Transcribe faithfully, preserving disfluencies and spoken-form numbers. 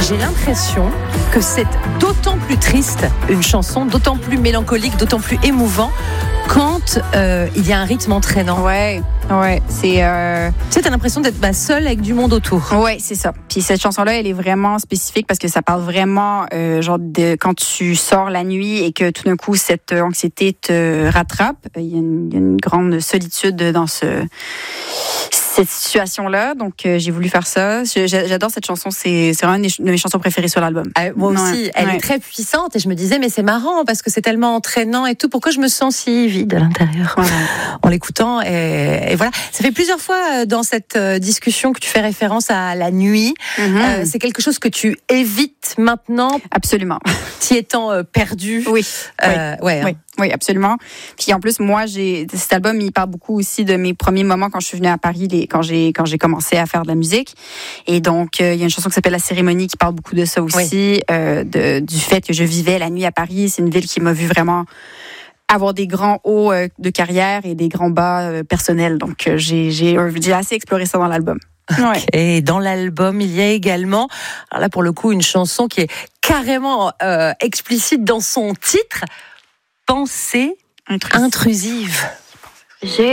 j'ai l'impression que c'est d'autant plus triste, une chanson, d'autant plus mélancolique, d'autant plus émouvant quand euh, il y a un rythme entraînant. Ouais, ouais, c'est... Euh... Tu sais, t'as l'impression d'être bah, seule avec du monde autour. Ouais, c'est ça. Puis cette chanson-là, elle est vraiment spécifique parce que ça parle vraiment, euh, genre, de quand tu sors la nuit et que tout d'un coup, cette anxiété te rattrape. Il y a une, il y a une grande solitude dans ce... cette situation-là, donc euh, j'ai voulu faire ça. J'adore cette chanson, c'est, c'est vraiment une de mes chansons préférées sur l'album. Euh, moi aussi, ouais. elle ouais. est très puissante et je me disais, mais c'est marrant parce que c'est tellement entraînant et tout, pourquoi je me sens si vide à l'intérieur ouais. en l'écoutant et, et voilà. Ça fait plusieurs fois dans cette discussion que tu fais référence à la nuit. Mm-hmm. Euh, c'est quelque chose que tu évites maintenant. Absolument. T'y étant euh, perdu. Oui. Euh, oui. Ouais. Oui. Oui, absolument. Puis en plus, moi, j'ai cet album, il parle beaucoup aussi de mes premiers moments quand je suis venue à Paris, les, quand j'ai quand j'ai commencé à faire de la musique. Et donc, euh, il y a une chanson qui s'appelle La Cérémonie qui parle beaucoup de ça aussi, oui. euh, de, du fait que je vivais la nuit à Paris. C'est une ville qui m'a vu vraiment avoir des grands hauts euh, de carrière et des grands bas euh, personnels. Donc, euh, j'ai j'ai j'ai assez exploré ça dans l'album. Ouais. Et dans l'album, il y a également, alors là pour le coup, une chanson qui est carrément euh, explicite dans son titre. Pensée intrusive. intrusive. J'ai